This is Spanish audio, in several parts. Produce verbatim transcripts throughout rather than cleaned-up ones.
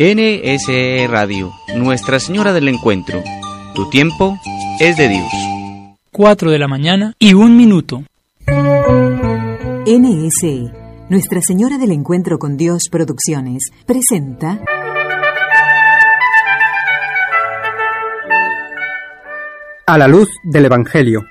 N S E Radio, Nuestra Señora del Encuentro. Tu tiempo es de Dios. Cuatro de la mañana y un minuto. N S E, Nuestra Señora del Encuentro con Dios Producciones, presenta... A la luz del Evangelio.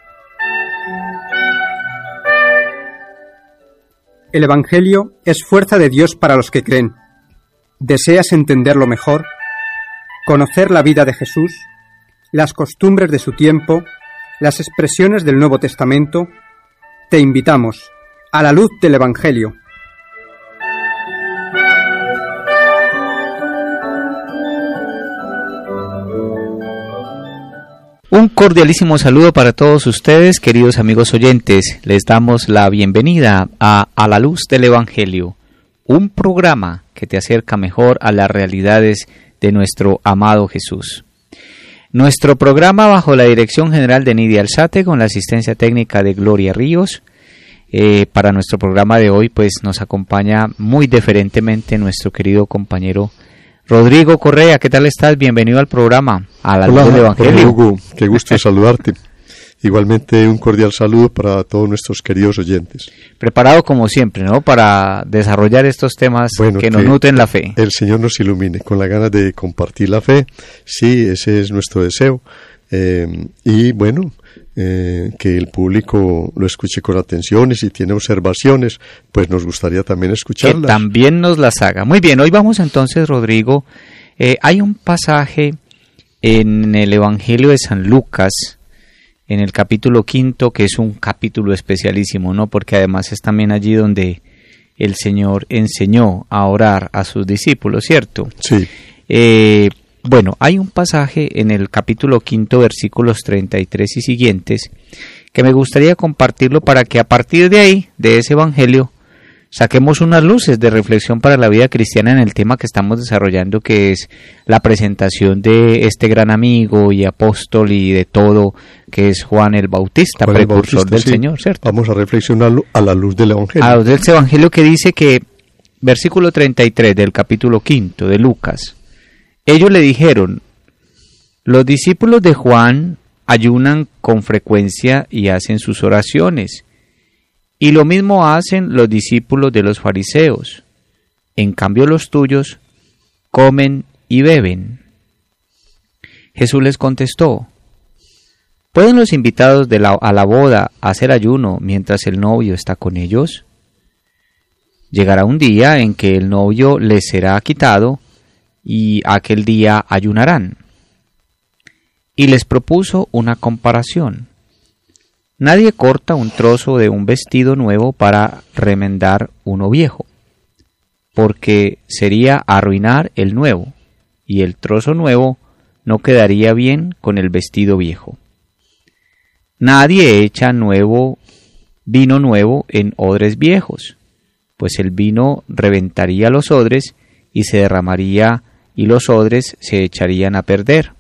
El Evangelio es fuerza de Dios para los que creen. ¿Deseas entenderlo mejor? ¿Conocer la vida de Jesús? ¿Las costumbres de su tiempo? ¿Las expresiones del Nuevo Testamento? Te invitamos a la luz del Evangelio. Un cordialísimo saludo para todos ustedes, queridos amigos oyentes. Les damos la bienvenida a A la Luz del Evangelio, un programa que te acerca mejor a las realidades de nuestro amado Jesús. Nuestro programa bajo la dirección general de Nidia Alzate, con la asistencia técnica de Gloria Ríos. Eh, para nuestro programa de hoy, pues nos acompaña muy deferentemente nuestro querido compañero Rodrigo Correa. ¿Qué tal estás? Bienvenido al programa A la Luz del Evangelio. Hola, Hugo. Qué gusto saludarte. Igualmente un cordial saludo para todos nuestros queridos oyentes. Preparado como siempre, ¿no? Para desarrollar estos temas bueno, que nos que nutren la fe. El Señor nos ilumine con la ganas de compartir la fe. Sí, ese es nuestro deseo. Eh, y bueno, eh, que el público lo escuche con atención y si tiene observaciones, pues nos gustaría también escucharlas. Que también nos las haga. Muy bien, hoy vamos entonces, Rodrigo. Eh, hay un pasaje en el Evangelio de San Lucas, en el capítulo quinto, que es un capítulo especialísimo, ¿no? Porque además es también allí donde el Señor enseñó a orar a sus discípulos, ¿cierto? Sí. Eh, bueno, hay un pasaje en el capítulo quinto, versículos treinta y tres y siguientes, que me gustaría compartirlo para que a partir de ahí, de ese Evangelio, saquemos unas luces de reflexión para la vida cristiana en el tema que estamos desarrollando, que es la presentación de este gran amigo y apóstol y de todo, que es Juan el Bautista, Juan precursor el Bautista, del sí. Señor, ¿cierto? Vamos a reflexionar a la luz del Evangelio. A la luz del Evangelio, que dice que, versículo treinta y tres del capítulo quinto de Lucas, ellos le dijeron: los discípulos de Juan ayunan con frecuencia y hacen sus oraciones, y lo mismo hacen los discípulos de los fariseos. En cambio los tuyos comen y beben. Jesús les contestó: ¿pueden los invitados de la, a la boda hacer ayuno mientras el novio está con ellos? Llegará un día en que el novio les será quitado, y aquel día ayunarán. Y les propuso una comparación. Nadie corta un trozo de un vestido nuevo para remendar uno viejo, porque sería arruinar el nuevo, y el trozo nuevo no quedaría bien con el vestido viejo. Nadie echa nuevo vino nuevo en odres viejos, pues el vino reventaría los odres y se derramaría, y los odres se echarían a perder.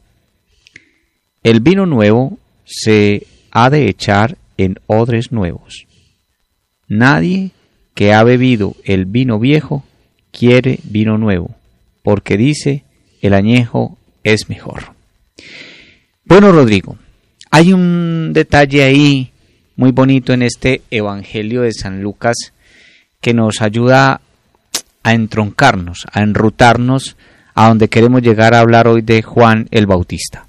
El vino nuevo se ha de echar en odres nuevos. Nadie que ha bebido el vino viejo quiere vino nuevo, porque dice: el añejo es mejor. Bueno, Rodrigo, hay un detalle ahí muy bonito en este Evangelio de San Lucas que nos ayuda a entroncarnos, a enrutarnos a donde queremos llegar a hablar hoy de Juan el Bautista.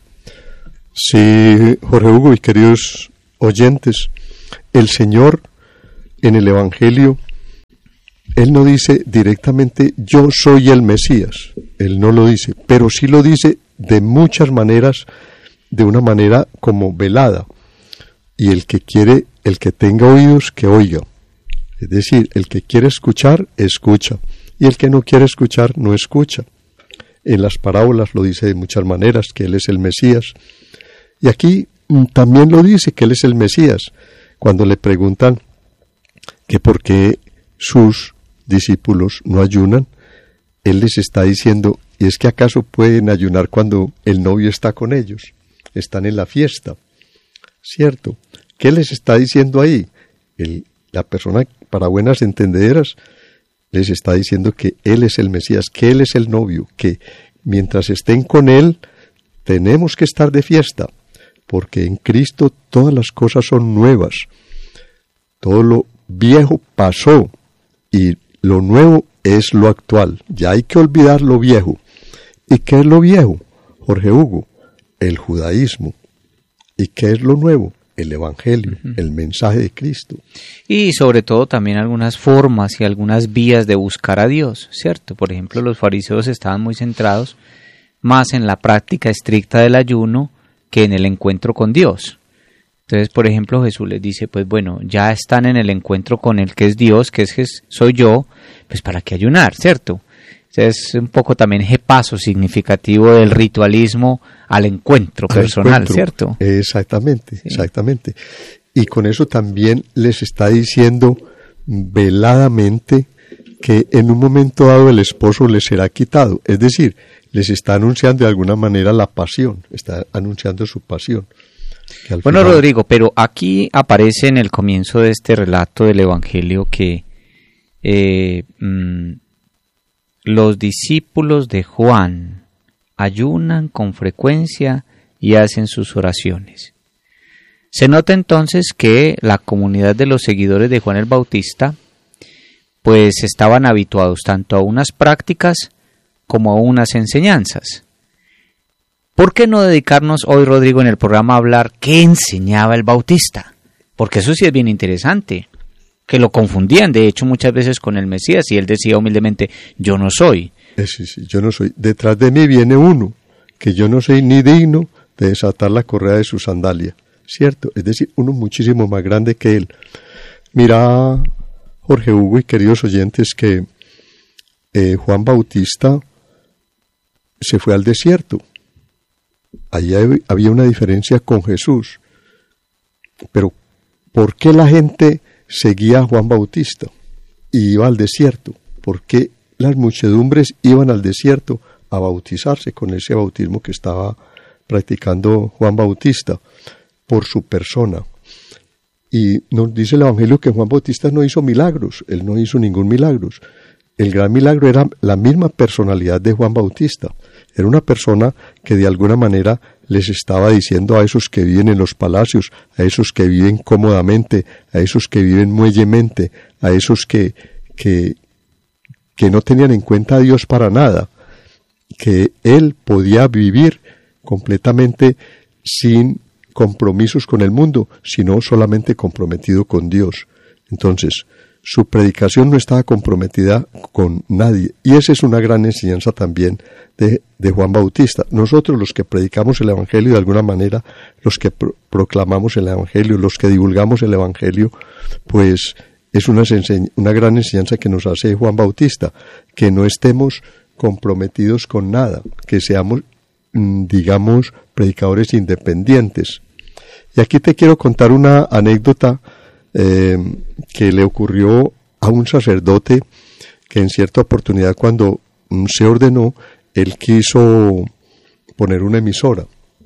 Sí, Jorge Hugo y queridos oyentes, el Señor en el Evangelio, Él no dice directamente yo soy el Mesías, Él no lo dice, pero sí lo dice de muchas maneras, de una manera como velada, y el que quiere, el que tenga oídos, que oiga, es decir, el que quiere escuchar, escucha, y el que no quiere escuchar, no escucha. En las parábolas lo dice de muchas maneras, que Él es el Mesías. Y aquí también lo dice, que Él es el Mesías. Cuando le preguntan que por qué sus discípulos no ayunan, Él les está diciendo, ¿y es que acaso pueden ayunar cuando el novio está con ellos? Están en la fiesta, ¿cierto? ¿Qué les está diciendo ahí? El, la persona, para buenas entendederas, les está diciendo que Él es el Mesías, que Él es el novio, que mientras estén con Él, tenemos que estar de fiesta, porque en Cristo todas las cosas son nuevas. Todo lo viejo pasó y lo nuevo es lo actual. Ya hay que olvidar lo viejo. ¿Y qué es lo viejo, Jorge Hugo? El judaísmo. ¿Y qué es lo nuevo? El Evangelio, uh-huh. el mensaje de Cristo. Y sobre todo también algunas formas y algunas vías de buscar a Dios, ¿cierto? Por ejemplo, los fariseos estaban muy centrados más en la práctica estricta del ayuno que en el encuentro con Dios. Entonces, por ejemplo, Jesús les dice, pues bueno, ya están en el encuentro con el que es Dios, que es que soy yo, pues ¿para qué ayunar, cierto? Es un poco también ese paso significativo del ritualismo al encuentro personal, encuentro. ¿Cierto? Exactamente, sí. exactamente. Y con eso también les está diciendo veladamente que en un momento dado el esposo les será quitado. Es decir, les está anunciando de alguna manera la pasión, está anunciando su pasión. Bueno, final... Rodrigo, pero aquí aparece en el comienzo de este relato del Evangelio que eh, mmm, los discípulos de Juan ayunan con frecuencia y hacen sus oraciones. Se nota entonces que la comunidad de los seguidores de Juan el Bautista pues estaban habituados tanto a unas prácticas como a unas enseñanzas. ¿Por qué no dedicarnos hoy, Rodrigo, en el programa a hablar qué enseñaba el Bautista? Porque eso sí es bien interesante. Que lo confundían, de hecho, muchas veces con el Mesías, y él decía humildemente, yo no soy. Sí, sí, yo no soy. Detrás de mí viene uno, que yo no soy ni digno de desatar la correa de su sandalia, ¿cierto? Es decir, uno muchísimo más grande que él. Mira, Jorge Hugo y queridos oyentes, que eh, Juan Bautista se fue al desierto. Allí había una diferencia con Jesús. Pero, ¿por qué la gente seguía a Juan Bautista y iba al desierto? Porque las muchedumbres iban al desierto a bautizarse con ese bautismo que estaba practicando Juan Bautista por su persona. Y nos dice el Evangelio que Juan Bautista no hizo milagros, él no hizo ningún milagro. El gran milagro era la misma personalidad de Juan Bautista. Era una persona que de alguna manera les estaba diciendo a esos que viven en los palacios, a esos que viven cómodamente, a esos que viven muellemente, a esos que, que, que no tenían en cuenta a Dios para nada, que él podía vivir completamente sin compromisos con el mundo, sino solamente comprometido con Dios. Entonces, su predicación no estaba comprometida con nadie, y esa es una gran enseñanza también de, de Juan Bautista. Nosotros los que predicamos el Evangelio de alguna manera, los que pro- proclamamos el Evangelio, los que divulgamos el Evangelio, pues es una, ense- una gran enseñanza que nos hace Juan Bautista, que no estemos comprometidos con nada, que seamos, digamos, predicadores independientes. Y aquí te quiero contar una anécdota Eh, que le ocurrió a un sacerdote que en cierta oportunidad, cuando mm, se ordenó, él quiso poner una emisora.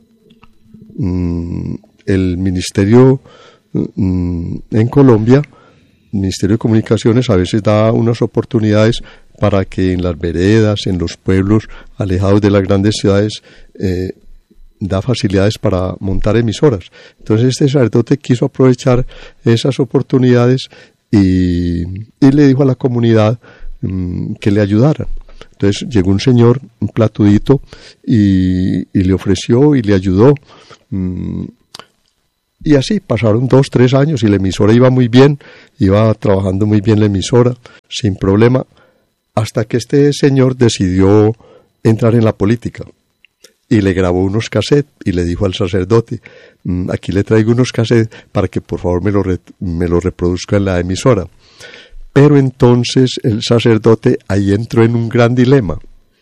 Mm, el ministerio mm, en Colombia, el Ministerio de Comunicaciones, a veces da unas oportunidades para que en las veredas, en los pueblos alejados de las grandes ciudades, eh, da facilidades para montar emisoras. Entonces este sacerdote quiso aprovechar esas oportunidades y, y le dijo a la comunidad mmm, que le ayudaran. Entonces llegó un señor, un platudito, y, y le ofreció y le ayudó. Mmm, y así pasaron dos, tres años y la emisora iba muy bien, iba trabajando muy bien la emisora, sin problema, hasta que este señor decidió entrar en la política. Y le grabó unos cassettes y le dijo al sacerdote, aquí le traigo unos cassettes para que por favor me lo, re, me lo reproduzca en la emisora. Pero entonces el sacerdote ahí entró en un gran dilema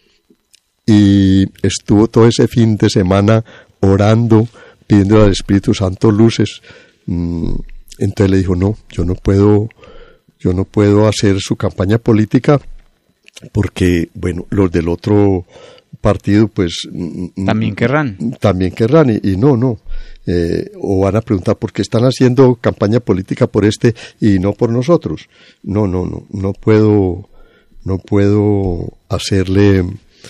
y estuvo todo ese fin de semana orando, pidiendo al Espíritu Santo luces. Entonces le dijo, no, yo no puedo, yo no puedo hacer su campaña política porque, bueno, los del otro partido pues también querrán también querrán y, y no, no eh, o van a preguntar por qué están haciendo campaña política por este y no por nosotros. No, no, no, no puedo no puedo hacerle.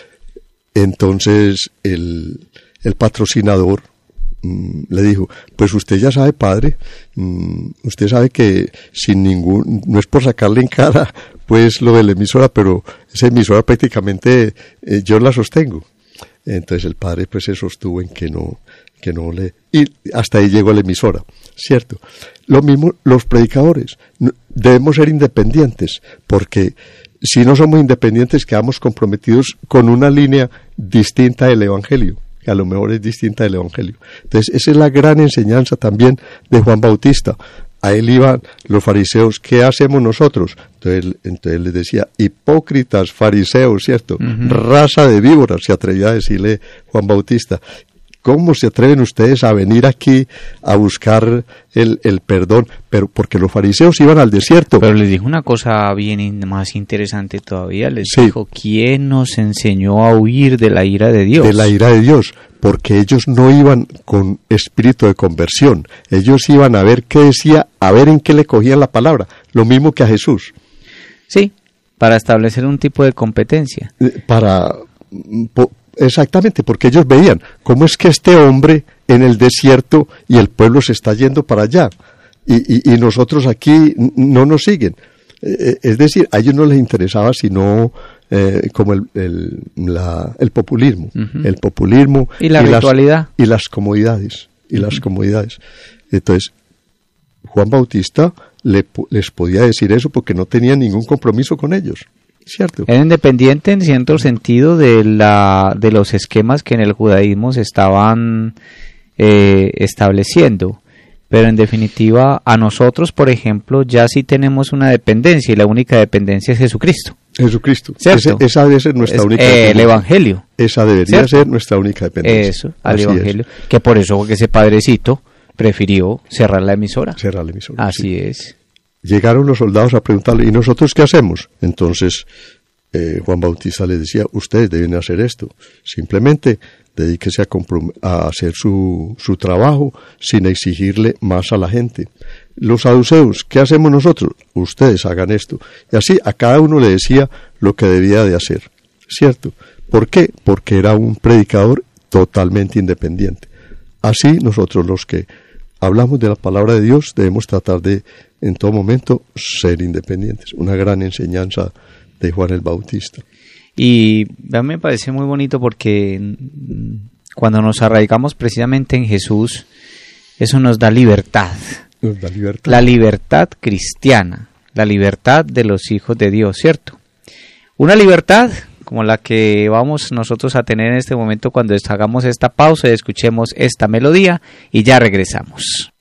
Entonces el, el patrocinador mmm, le dijo, pues usted ya sabe, padre, mmm, usted sabe que sin ningún, no es por sacarle en cara pues lo de la emisora, pero esa emisora prácticamente eh, yo la sostengo. Entonces el padre pues se sostuvo en que no, que no le, y hasta ahí llegó la emisora, ¿cierto? Lo mismo los predicadores, debemos ser independientes, porque si no somos independientes quedamos comprometidos con una línea distinta del Evangelio, que a lo mejor es distinta del Evangelio. Entonces esa es la gran enseñanza también de Juan Bautista. A él iban los fariseos, ¿qué hacemos nosotros? Entonces, él, entonces él les decía, hipócritas, fariseos, ¿cierto? Uh-huh. Raza de víboras, se atrevía a decirle Juan Bautista. ¿Cómo se atreven ustedes a venir aquí a buscar el, el perdón? Pero porque los fariseos iban al desierto. Pero les dijo una cosa bien in, más interesante todavía. Les sí. dijo, ¿quién nos enseñó a huir de la ira de Dios? De la ira de Dios. Porque ellos no iban con espíritu de conversión. Ellos iban a ver qué decía, a ver en qué le cogían la palabra. Lo mismo que a Jesús. Sí, para establecer un tipo de competencia. Para... Po, Exactamente, porque ellos veían cómo es que este hombre en el desierto y el pueblo se está yendo para allá y, y, y nosotros aquí no nos siguen. Eh, es decir, a ellos no les interesaba sino eh, como el, el, la, el populismo, uh-huh. el populismo y la y ritualidad las, y las comodidades y uh-huh. las comodidades. Entonces Juan Bautista le, les podía decir eso porque no tenía ningún compromiso con ellos. Cierto. Era independiente en cierto sentido de la de los esquemas que en el judaísmo se estaban eh, estableciendo, pero en definitiva a nosotros, por ejemplo, ya sí tenemos una dependencia y la única dependencia es Jesucristo. Jesucristo. ¿Cierto? Ese, esa debe ser nuestra es, única eh, dependencia. El Evangelio. Esa debería ¿cierto? Ser nuestra única dependencia. Eso, al Así Evangelio. Es. Que por eso que ese padrecito prefirió cerrar la emisora. Cerrar la emisora. Así sí. es. Llegaron los soldados a preguntarle, ¿y nosotros qué hacemos? Entonces eh, Juan Bautista les decía, ustedes deben hacer esto, simplemente dedíquese a, comprom- a hacer su, su trabajo sin exigirle más a la gente. Los saduceos, ¿qué hacemos nosotros? Ustedes hagan esto. Y así a cada uno le decía lo que debía de hacer, ¿cierto? ¿Por qué? Porque era un predicador totalmente independiente. Así nosotros los que hablamos de la palabra de Dios debemos tratar de en todo momento ser independientes. Una gran enseñanza de Juan el Bautista. Y a mí me parece muy bonito porque cuando nos arraigamos precisamente en Jesús, eso nos da libertad. Nos da libertad. La libertad cristiana, la libertad de los hijos de Dios, ¿cierto? Una libertad como la que vamos nosotros a tener en este momento cuando hagamos esta pausa y escuchemos esta melodía y ya regresamos.